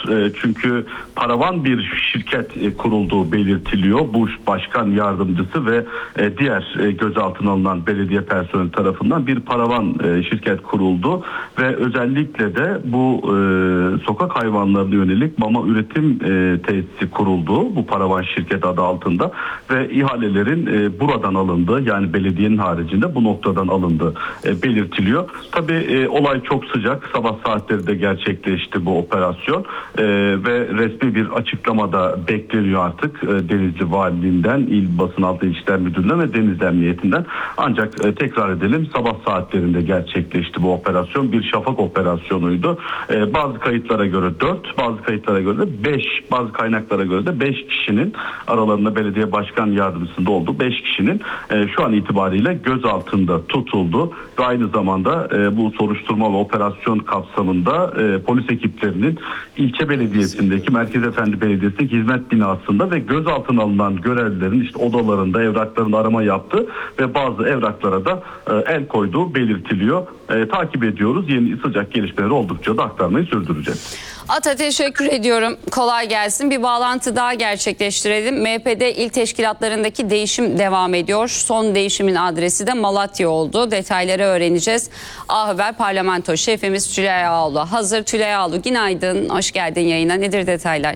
Çünkü paravan bir şirket kurulduğu belirtiliyor. Bu başkan yardımcısı ve diğer gözaltına alınan belediye personeli tarafından bir paravan şirket kuruldu ve özellikle de bu sokak hayvanlarına yönelik mama üretim tesisi kuruldu bu paravan şirket adı altında ve ihalelerin buradan alındığı, yani belediyenin haricinde bu noktadan alındığı belirtiliyor. Tabii olay çok sıcak. Sabah saatlerinde gerçekleşti bu operasyon ve resmi bir açıklamada bekleniyor artık Denizli Valiliğinden, İl Basın Altı İlişkiler Müdürlüğü'nden ve Denizli Emniyetinden. Ancak tekrar edelim, sabah saatlerinde gerçekleşti bu operasyon. Bir şafak operasyonuydu. Bazı kayıtlara göre 4, bazı kayıtlara göre de 5, bazı kaynaklara göre de 5 kişinin, aralarında belediye başkan yardımcısında olduğu 5 kişinin şu an itibariyle gözaltında tutuldu ve aynı zamanda bu soruşturma ve operasyon kapsamında polis ekiplerinin ilçe belediyesindeki, Merkez Efendi Belediyesi'ndeki hizmet binasında ve gözaltına alınan görevlilerin işte odalarında, evraklarında arama yaptı ve bazı evraklara da el koyduğu belirtiliyor. Takip ediyoruz. Yeni sıcak gelişmeleri oldukça da aktarmayı sürdüreceğiz. Ata, teşekkür ediyorum. Kolay gelsin. Bir bağlantı daha gerçekleştirelim. MHP'de il teşkilatlarındaki değişim devam ediyor. Son değişimin adresi de Malatya oldu. Detayları öğreneceğiz. A Haber Parlamento Şefimiz Tülay Ağulu hazır. Tülay Ağulu, günaydın. Hoş geldin yayına. Nedir detaylar?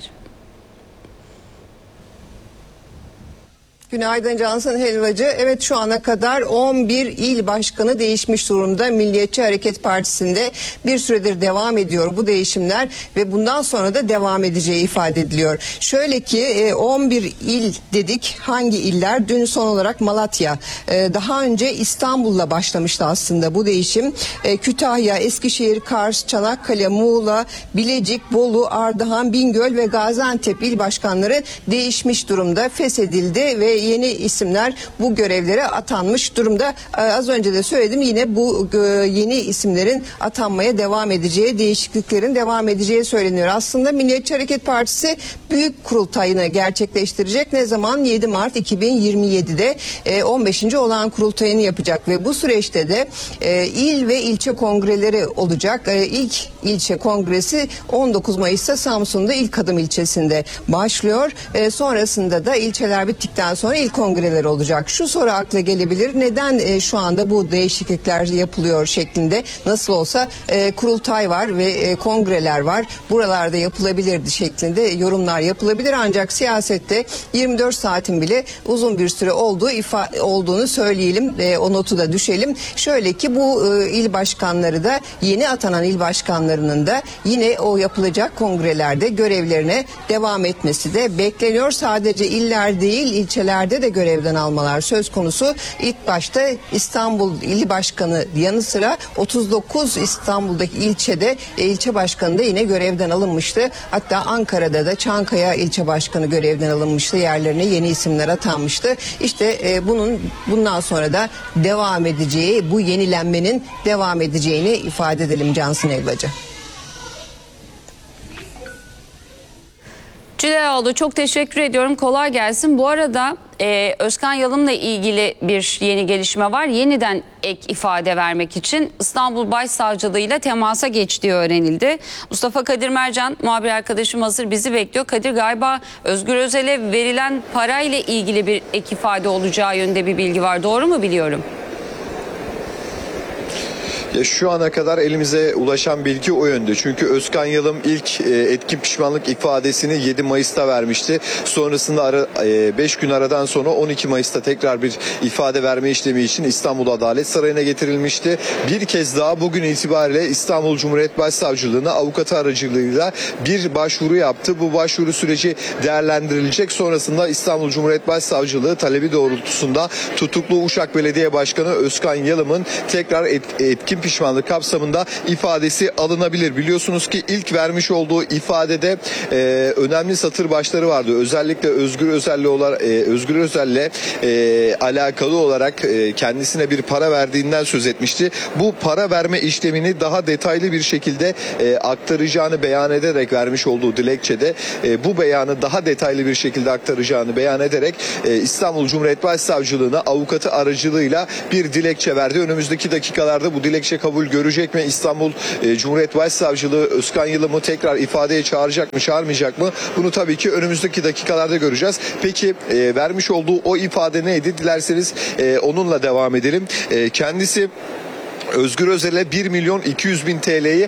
Günaydın Cansın Helvacı. Evet, şu ana kadar 11 il başkanı değişmiş durumda. Milliyetçi Hareket Partisi'nde bir süredir devam ediyor bu değişimler ve bundan sonra da devam edeceği ifade ediliyor. Şöyle ki 11 il dedik. Hangi iller? Dün son olarak Malatya. Daha önce İstanbul'la başlamıştı aslında bu değişim. Kütahya, Eskişehir, Kars, Çanakkale, Muğla, Bilecik, Bolu, Ardahan, Bingöl ve Gaziantep il başkanları değişmiş durumda. Feshedildi ve yeni isimler bu görevlere atanmış durumda. Az önce de söyledim, yine bu yeni isimlerin atanmaya devam edeceği, değişikliklerin devam edeceği söyleniyor. Aslında Milliyetçi Hareket Partisi büyük kurultayını gerçekleştirecek. Ne zaman? 7 Mart 2027'de 15. olağan kurultayını yapacak ve bu süreçte de il ve ilçe kongreleri olacak. İlk ilçe kongresi 19 Mayıs'ta Samsun'da İlkadım ilçesinde başlıyor. Sonrasında da ilçeler bittikten sonra il kongreleri olacak. Şu soru akla gelebilir: neden şu anda bu değişiklikler yapılıyor şeklinde? Nasıl olsa kurultay var ve kongreler var. Buralarda yapılabilirdi şeklinde yorumlar yapılabilir. Ancak siyasette 24 saatin bile uzun bir süre olduğunu söyleyelim. O notu da düşelim. Şöyle ki bu il başkanları da, yeni atanan il başkanlarının da yine o yapılacak kongrelerde görevlerine devam etmesi de bekleniyor. Sadece iller değil, ilçelerde de görevden almalar söz konusu. İlk başta İstanbul İl Başkanı yanı sıra 39 İstanbul'daki ilçede ilçe başkanı da yine görevden alınmıştı. Hatta Ankara'da da Çankaya ilçe başkanı görevden alınmıştı. Yerlerine yeni isimler atanmıştı. İşte bundan sonra da devam edeceği, bu yenilenmenin devam edeceğini ifade edelim Cansın Elbacı. Cüleyoğlu, çok teşekkür ediyorum. Kolay gelsin. Bu arada Özkan Yalım'la ilgili bir yeni gelişme var. Yeniden ek ifade vermek için İstanbul Başsavcılığı'yla temasa geçtiği öğrenildi. Mustafa Kadir Mercan, muhabir arkadaşım hazır, bizi bekliyor. Kadir, galiba Özgür Özel'e verilen parayla ilgili bir ek ifade olacağı yönde bir bilgi var. Doğru mu biliyorum? Şu ana kadar elimize ulaşan bilgi o yönde. Çünkü Özkan Yalım ilk etkin pişmanlık ifadesini 7 Mayıs'ta vermişti. Sonrasında 5 gün aradan sonra 12 Mayıs'ta tekrar bir ifade verme işlemi için İstanbul Adalet Sarayı'na getirilmişti. Bir kez daha bugün itibariyle İstanbul Cumhuriyet Başsavcılığı'na avukatı aracılığıyla bir başvuru yaptı. Bu başvuru süreci değerlendirilecek. Sonrasında İstanbul Cumhuriyet Başsavcılığı talebi doğrultusunda tutuklu Uşak Belediye Başkanı Özkan Yalım'ın tekrar etkin pişmanlık kapsamında ifadesi alınabilir. Biliyorsunuz ki ilk vermiş olduğu ifadede önemli satır başları vardı. Özellikle Özgür Özel'le alakalı olarak kendisine bir para verdiğinden söz etmişti. Bu para verme işlemini daha detaylı bir şekilde aktaracağını beyan ederek vermiş olduğu dilekçede bu beyanı daha detaylı bir şekilde aktaracağını beyan ederek İstanbul Cumhuriyet Başsavcılığı'na avukatı aracılığıyla bir dilekçe verdi. Önümüzdeki dakikalarda bu dilekçe gerekçe kabul görecek mi? İstanbul Cumhuriyet Başsavcılığı Özkan Yılım'ı tekrar ifadeye çağıracak mı, çağırmayacak mı? Bunu tabii ki önümüzdeki dakikalarda göreceğiz. Peki vermiş olduğu o ifade neydi? Dilerseniz onunla devam edelim. Kendisi Özgür Özel'e 1.200.000 TL'yi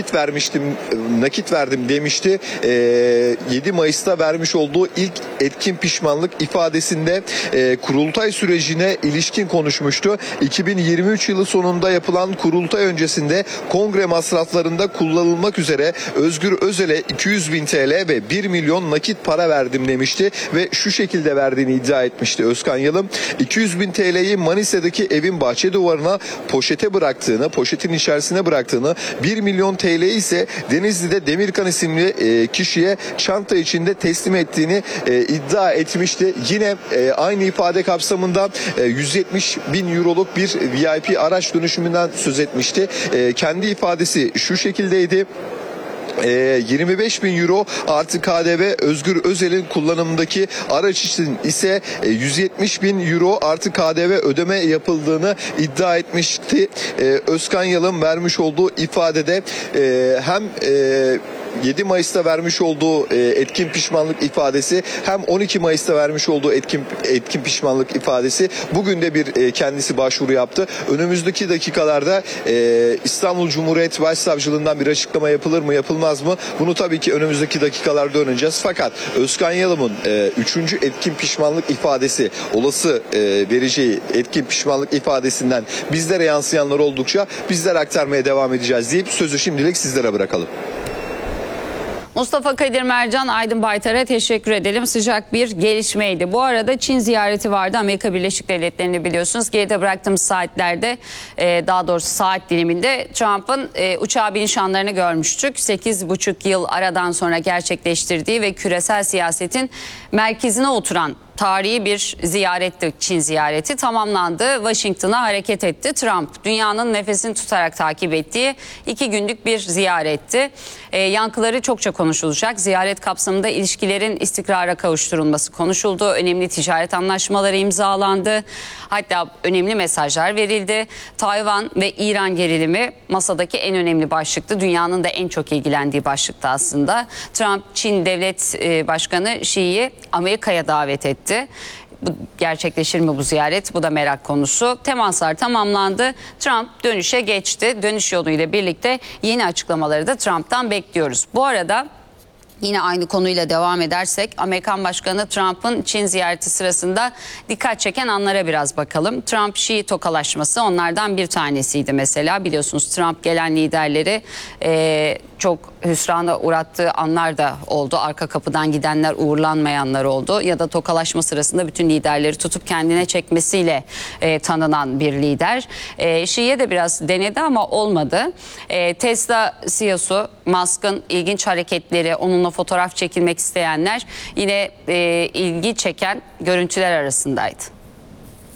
nakit verdim demişti. 7 Mayıs'ta vermiş olduğu ilk etkin pişmanlık ifadesinde kurultay sürecine ilişkin konuşmuştu. 2023 yılı sonunda yapılan kurultay öncesinde kongre masraflarında kullanılmak üzere Özgür Özel'e 200.000 TL ve 1 milyon nakit para verdim demişti ve şu şekilde verdiğini iddia etmişti Özkan Yalım. 200.000 TL'yi Manisa'daki evin bahçe duvarına poşetin içerisine bıraktığını, 1 milyon TL ise Denizli'de Demirkan isimli kişiye çanta içinde teslim ettiğini iddia etmişti. Yine aynı ifade kapsamında 170.000 euroluk bir VIP araç dönüşümünden söz etmişti. Kendi ifadesi şu şekildeydi. 25.000 euro artı KDV Özgür Özel'in kullanımındaki araç için ise 170.000 euro artı KDV ödeme yapıldığını iddia etmişti. Özkan Yalım vermiş olduğu ifadede hem 7 Mayıs'ta vermiş olduğu etkin pişmanlık ifadesi hem 12 Mayıs'ta vermiş olduğu etkin pişmanlık ifadesi, bugün de bir kendisi başvuru yaptı. Önümüzdeki dakikalarda İstanbul Cumhuriyet Başsavcılığından bir açıklama yapılır mı, yapılmaz mı? Bunu tabii ki önümüzdeki dakikalarda öğreneceğiz. Fakat Özkan Yalım'ın 3. etkin pişmanlık ifadesi, olası vereceği etkin pişmanlık ifadesinden bizlere yansıyanlar oldukça bizler aktarmaya devam edeceğiz deyip sözü şimdilik sizlere bırakalım. Mustafa Kadir Mercan, Aydın Baytar'a teşekkür edelim. Sıcak bir gelişmeydi. Bu arada Çin ziyareti vardı. Amerika Birleşik Devletleri'ni biliyorsunuz. Geride bıraktığımız saatlerde, daha doğrusu saat diliminde Trump'ın uçağa biniş anlarını görmüştük. 8,5 yıl aradan sonra gerçekleştirdiği ve küresel siyasetin merkezine oturan tarihi bir ziyaretti. Çin ziyareti tamamlandı. Washington'a hareket etti. Trump dünyanın nefesini tutarak takip ettiği 2 günlük bir ziyaretti. Yankıları çokça konuşulacak. Ziyaret kapsamında ilişkilerin istikrara kavuşturulması konuşuldu. Önemli ticaret anlaşmaları imzalandı. Hatta önemli mesajlar verildi. Tayvan ve İran gerilimi masadaki en önemli başlıktı. Dünyanın da en çok ilgilendiği başlıktı aslında. Trump, Çin Devlet Başkanı Xi'yi Amerika'ya davet etti. Gerçekleşir mi bu ziyaret? Bu da merak konusu. Temaslar tamamlandı. Trump dönüşe geçti. Dönüş yoluyla birlikte yeni açıklamaları da Trump'tan bekliyoruz. Bu arada yine aynı konuyla devam edersek, Amerikan Başkanı Trump'ın Çin ziyareti sırasında dikkat çeken anlara biraz bakalım. Trump-Xi tokalaşması onlardan bir tanesiydi mesela. Biliyorsunuz Trump gelen liderleri çok hüsrana uğrattığı anlar da oldu. Arka kapıdan gidenler, uğurlanmayanlar oldu. Ya da tokalaşma sırasında bütün liderleri tutup kendine çekmesiyle tanınan bir lider. Xi'ye de biraz denedi ama olmadı. Tesla CEO'su Musk'ın ilginç hareketleri, onunla fotoğraf çekilmek isteyenler yine ilgi çeken görüntüler arasındaydı.